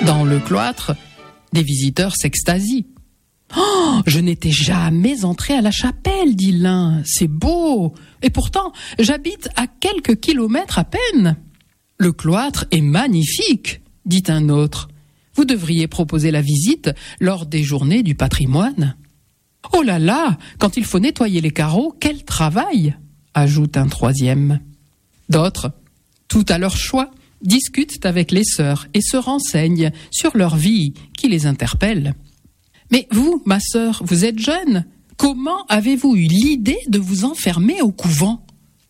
Dans le cloître, des visiteurs s'extasient. « Oh, je n'étais jamais entré à la chapelle, dit l'un. C'est beau. Et pourtant, j'habite à quelques kilomètres à peine. »« Le cloître est magnifique, dit un autre. Vous devriez proposer la visite lors des journées du patrimoine. »« Oh là là, quand il faut nettoyer les carreaux, quel travail !» ajoute un troisième. D'autres, tout à leur choix, discutent avec les sœurs et se renseignent sur leur vie qui les interpelle. « Mais vous, ma sœur, vous êtes jeune. Comment avez-vous eu l'idée de vous enfermer au couvent ?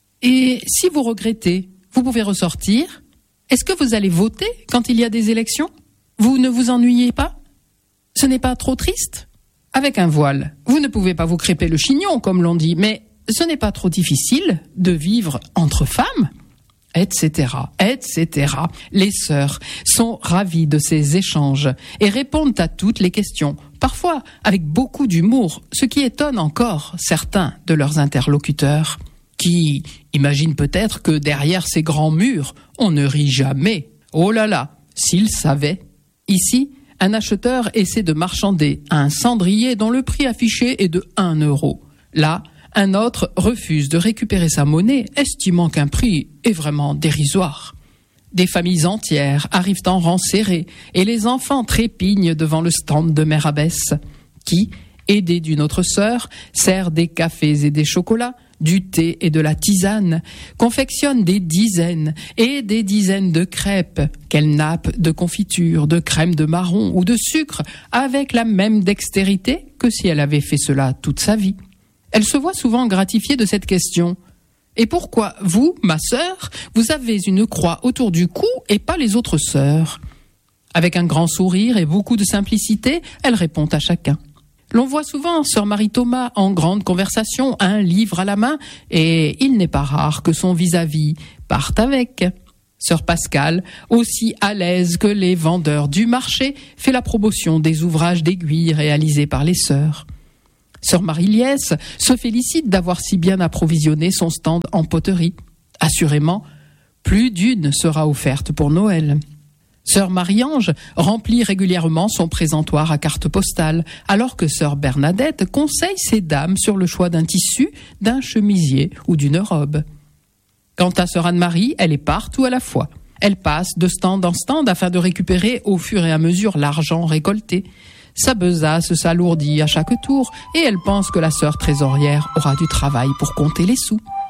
Et si vous regrettez, vous pouvez ressortir ? Est-ce que vous allez voter quand il y a des élections ? Vous ne vous ennuyez pas ? Ce n'est pas trop triste ? Avec un voile, vous ne pouvez pas vous crêper le chignon, comme l'on dit, mais ce n'est pas trop difficile de vivre entre femmes ? Etc., etc. Les sœurs sont ravies de ces échanges et répondent à toutes les questions, parfois avec beaucoup d'humour, ce qui étonne encore certains de leurs interlocuteurs, qui imaginent peut-être que derrière ces grands murs, on ne rit jamais. Oh là là, s'ils savaient. Ici, un acheteur essaie de marchander un cendrier dont le prix affiché est de 1 euro. Là, un autre refuse de récupérer sa monnaie, estimant qu'un prix est vraiment dérisoire. Des familles entières arrivent en rang serré et les enfants trépignent devant le stand de Mère Abbesse, qui, aidée d'une autre sœur, sert des cafés et des chocolats, du thé et de la tisane, confectionne des dizaines et des dizaines de crêpes qu'elle nappe de confiture, de crème de marron ou de sucre avec la même dextérité que si elle avait fait cela toute sa vie. Elle se voit souvent gratifiée de cette question. « Et pourquoi vous, ma sœur, vous avez une croix autour du cou et pas les autres sœurs ?» Avec un grand sourire et beaucoup de simplicité, elle répond à chacun. L'on voit souvent sœur Marie-Thomas en grande conversation, un livre à la main, et il n'est pas rare que son vis-à-vis parte avec. Sœur Pascale, aussi à l'aise que les vendeurs du marché, fait la promotion des ouvrages d'aiguille réalisés par les sœurs. Sœur Marie-Liesse se félicite d'avoir si bien approvisionné son stand en poterie. Assurément, plus d'une sera offerte pour Noël. Sœur Marie-Ange remplit régulièrement son présentoir à carte postale, alors que sœur Bernadette conseille ses dames sur le choix d'un tissu, d'un chemisier ou d'une robe. Quant à sœur Anne-Marie, elle est partout à la fois. Elle passe de stand en stand afin de récupérer au fur et à mesure l'argent récolté. Sa besace s'alourdit à chaque tour et elle pense que la sœur trésorière aura du travail pour compter les sous.